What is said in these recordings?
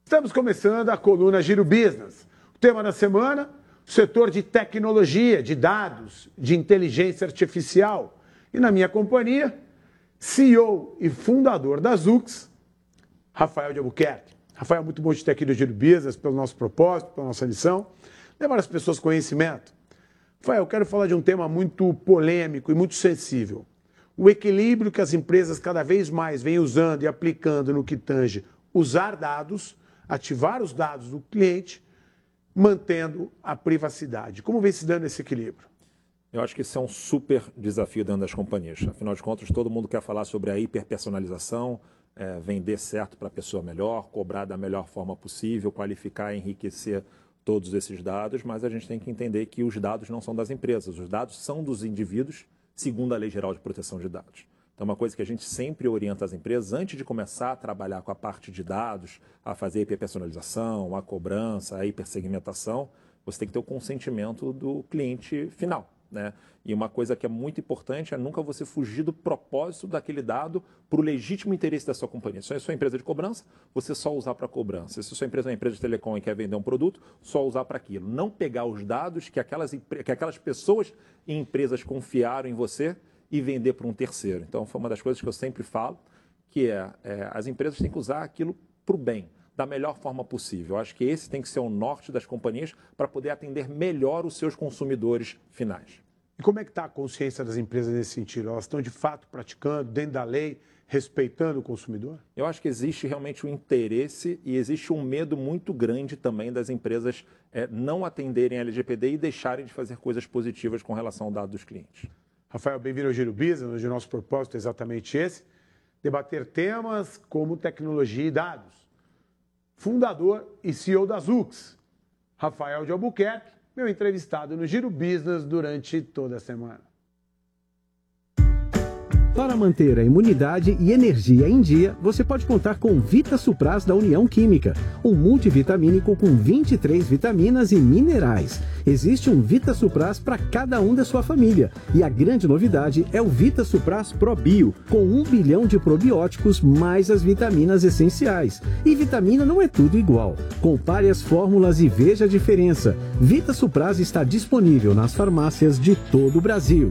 Estamos começando a coluna Giro Business. O tema da semana, o setor de tecnologia, de dados, de inteligência artificial. E na minha companhia, CEO e fundador da Zux, Rafael de Albuquerque. Rafael, muito bom te ter aqui no Giro Business, pelo nosso propósito, pela nossa missão, levar as pessoas conhecimento. Rafael, eu quero falar de um tema muito polêmico e muito sensível. O equilíbrio que as empresas cada vez mais vêm usando e aplicando no que tange usar dados, ativar os dados do cliente, mantendo a privacidade. Como vem se dando esse equilíbrio? Eu acho que esse é um super desafio dentro das companhias. Afinal de contas, todo mundo quer falar sobre a hiperpersonalização, vender certo para a pessoa melhor, cobrar da melhor forma possível, qualificar e enriquecer todos esses dados, mas a gente tem que entender que os dados não são das empresas, os dados são dos indivíduos, segundo a Lei Geral de Proteção de Dados. Então, uma coisa que a gente sempre orienta as empresas, antes de começar a trabalhar com a parte de dados, a fazer a hiperpersonalização, a cobrança, a hipersegmentação, você tem que ter o consentimento do cliente final, né? E uma coisa que é muito importante é nunca você fugir do propósito daquele dado para o legítimo interesse da sua companhia. Se é sua empresa de cobrança, você só usar para cobrança. Se a sua empresa é uma empresa de telecom e quer vender um produto, só usar para aquilo. Não pegar os dados que aquelas pessoas e empresas confiaram em você e vender para um terceiro. Então, foi uma das coisas que eu sempre falo, que as empresas têm que usar aquilo para o bem, da melhor forma possível. Eu acho que esse tem que ser o norte das companhias para poder atender melhor os seus consumidores finais. E como é que está a consciência das empresas nesse sentido? Elas estão de fato praticando, dentro da lei, respeitando o consumidor? Eu acho que existe realmente um interesse e existe um medo muito grande também das empresas não atenderem a LGPD e deixarem de fazer coisas positivas com relação ao dado dos clientes. Rafael, bem-vindo ao Giro Business, onde o nosso propósito é exatamente esse, debater temas como tecnologia e dados. Fundador e CEO da Zux, Rafael de Albuquerque, meu entrevistado no Giro Business durante toda a semana. Para manter a imunidade e energia em dia, você pode contar com Vita Supras da União Química, um multivitamínico com 23 vitaminas e minerais. Existe um Vita Supras para cada um da sua família. E a grande novidade é o Vita Supras Pro Bio, com 1 bilhão de probióticos mais as vitaminas essenciais. E vitamina não é tudo igual. Compare as fórmulas e veja a diferença. Vita Supras está disponível nas farmácias de todo o Brasil.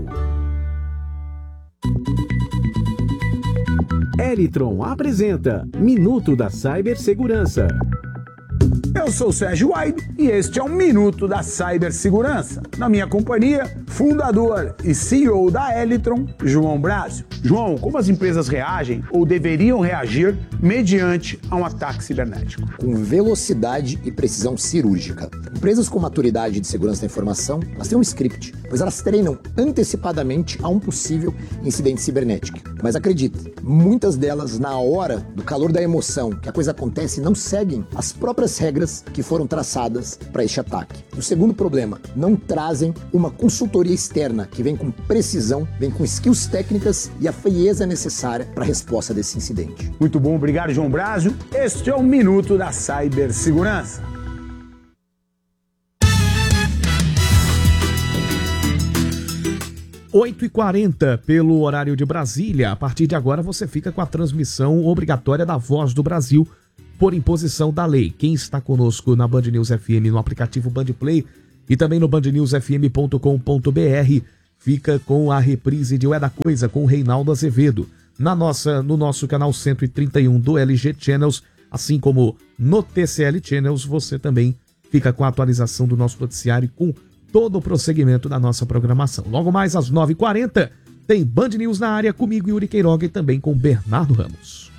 Elitron apresenta Minuto da Cibersegurança. Eu sou o Sérgio Aido e este é um Minuto da Cibersegurança. Na minha companhia, fundador e CEO da Elitron, João Brásio. João, como as empresas reagem ou deveriam reagir mediante a um ataque cibernético? Com velocidade e precisão cirúrgica. Empresas com maturidade de segurança da informação, elas têm um script, pois elas treinam antecipadamente a um possível incidente cibernético. Mas acredite, muitas delas, na hora do calor da emoção, que a coisa acontece, não seguem as próprias regras que foram traçadas para este ataque. O segundo problema, não trazem uma consultoria externa que vem com precisão, vem com skills técnicas e a frieza necessária para a resposta desse incidente. Muito bom, obrigado, João Brásio. Este é o Minuto da Cibersegurança. – 8h40 pelo horário de Brasília. A partir de agora você fica com a transmissão obrigatória da Voz do Brasil por imposição da lei. Quem está conosco na Band News FM no aplicativo Band Play e também no bandnewsfm.com.br fica com a reprise de Ué da Coisa com o Reinaldo Azevedo no nosso canal 131 do LG Channels, assim como no TCL Channels. Você também fica com a atualização do nosso noticiário e com todo o prosseguimento da nossa programação. Logo mais às 9h40 tem Band News na área comigo, Yuri Queiroga, e também com Bernardo Ramos.